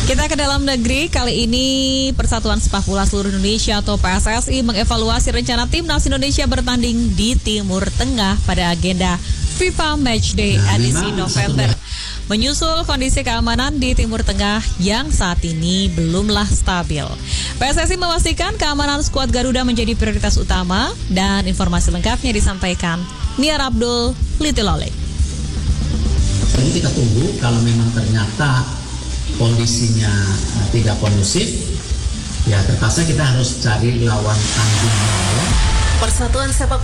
Kita ke dalam negeri, kali ini Persatuan Sepak Bola Seluruh Indonesia atau PSSI mengevaluasi rencana Timnas Indonesia bertanding di Timur Tengah pada agenda FIFA Matchday edisi November. Menyusul kondisi keamanan di Timur Tengah yang saat ini belumlah stabil. PSSI memastikan keamanan skuad Garuda menjadi prioritas utama dan informasi lengkapnya disampaikan Niar Abdul Litilole. Ini kita tunggu kalau memang ternyata kondisinya tidak kondusif, ya terpaksa kita harus cari lawan tandingnya. Persatuan Sepak